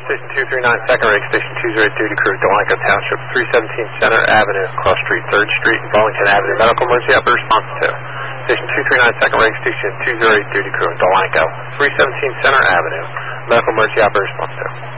Station 239, second rig, Station 208 duty crew, Delanco Township, 317 Center Avenue, Cross Street, 3rd Street, and Burlington Avenue. Medical emergency upper response to. Station 239, second rig, Station 208 duty crew, Delanco, 317 Center Avenue. Medical emergency upper response to.